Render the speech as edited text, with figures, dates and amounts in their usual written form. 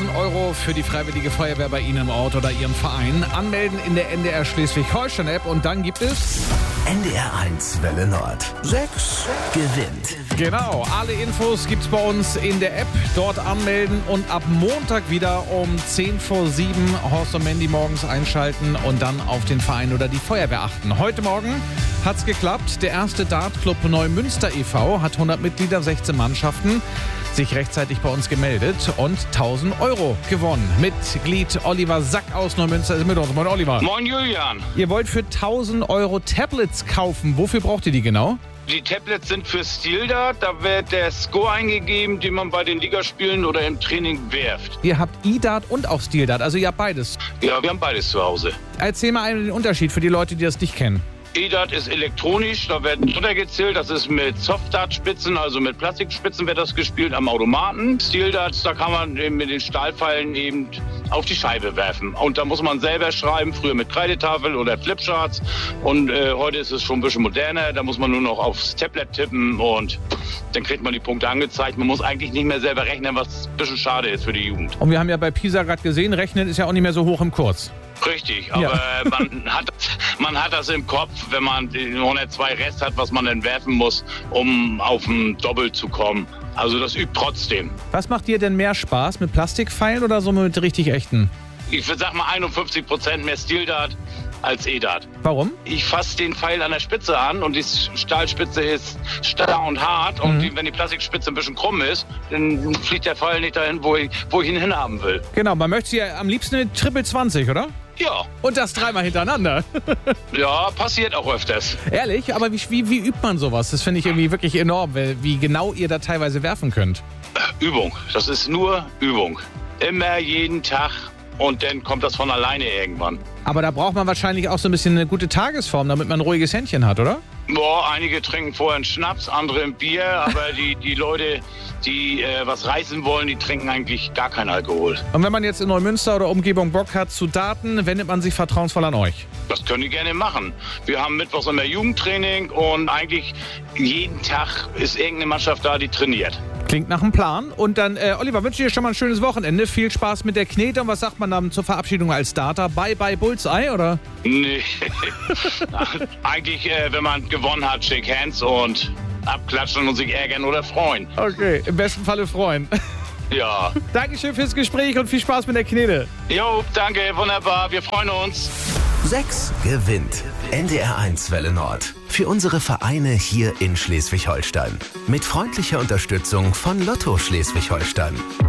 1.000 € für die Freiwillige Feuerwehr bei Ihnen im Ort oder Ihrem Verein. Anmelden in der NDR Schleswig-Holstein-App und dann gibt es... NDR 1 Welle Nord. 6 gewinnt. Genau, alle Infos gibt's bei uns in der App. Dort anmelden und ab Montag wieder um 6:50 Horst und Mandy morgens einschalten und dann auf den Verein oder die Feuerwehr achten. Heute Morgen hat's geklappt. Der erste Dartclub Neumünster e.V. hat 100 Mitglieder, 16 Mannschaften, sich rechtzeitig bei uns gemeldet und 1.000 € gewonnen. Mitglied Oliver Sack aus Neumünster ist mit uns. Moin Oliver. Moin Julian. Ihr wollt für 1.000 € Tablets kaufen. Wofür braucht ihr die genau? Die Tablets sind für SteelDart. Da wird der Score eingegeben, den man bei den Ligaspielen oder im Training werft. Ihr habt E-Dart und auch SteelDart, also ihr habt beides. Ja, wir haben beides zu Hause. Erzähl mal einen den Unterschied für die Leute, die das nicht kennen. E-Dart ist elektronisch, da werden runtergezählt. Das ist mit Soft-Dart-Spitzen, also mit Plastikspitzen wird das gespielt am Automaten. SteelDart, da kann man eben mit den Stahlpfeilen eben auf die Scheibe werfen. Und da muss man selber schreiben, früher mit Kreidetafel oder Flipcharts. Und heute ist es schon ein bisschen moderner, da muss man nur noch aufs Tablet tippen und dann kriegt man die Punkte angezeigt. Man muss eigentlich nicht mehr selber rechnen, was ein bisschen schade ist für die Jugend. Und wir haben ja bei PISA gerade gesehen, Rechnen ist ja auch nicht mehr so hoch im Kurs. Richtig, aber ja. man hat das im Kopf, wenn man den 102 Rest hat, was man dann werfen muss, um auf ein Doppel zu kommen. Also das übt trotzdem. Was macht dir denn mehr Spaß, mit Plastikpfeilen oder so mit richtig echten? Ich würde sagen mal 51% mehr SteelDart als E-Dart. Warum? Ich fasse den Pfeil an der Spitze an und die Stahlspitze ist starr und hart. Und wenn die Plastikspitze ein bisschen krumm ist, dann fliegt der Pfeil nicht dahin, wo ich ihn hinhaben will. Genau, man möchte ja am liebsten eine Triple 20, oder? Ja. Und das 3-mal hintereinander. Ja, passiert auch öfters. Ehrlich? Aber wie übt man sowas? Das finde ich irgendwie wirklich enorm, wie genau ihr da teilweise werfen könnt. Übung. Das ist nur Übung. Immer, jeden Tag. Und dann kommt das von alleine irgendwann. Aber da braucht man wahrscheinlich auch so ein bisschen eine gute Tagesform, damit man ein ruhiges Händchen hat, oder? Boah, einige trinken vorher einen Schnaps, andere ein Bier. Aber die Leute, die was reißen wollen, die trinken eigentlich gar keinen Alkohol. Und wenn man jetzt in Neumünster oder Umgebung Bock hat zu darten, wendet man sich vertrauensvoll an euch? Das können die gerne machen. Wir haben mittwochs immer Jugendtraining und eigentlich jeden Tag ist irgendeine Mannschaft da, die trainiert. Klingt nach einem Plan. Und dann, Oliver, wünsche dir schon mal ein schönes Wochenende. Viel Spaß mit der Knete. Und was sagt man dann zur Verabschiedung als Starter? Bye, bye, Bullseye, oder? Nee. Eigentlich, wenn man gewonnen hat, shake hands und abklatschen und sich ärgern oder freuen. Okay, im besten Falle freuen. Ja. Dankeschön fürs Gespräch und viel Spaß mit der Knete. Jo, danke, wunderbar. Wir freuen uns. 6 gewinnt. NDR 1 Welle Nord. Für unsere Vereine hier in Schleswig-Holstein. Mit freundlicher Unterstützung von Lotto Schleswig-Holstein.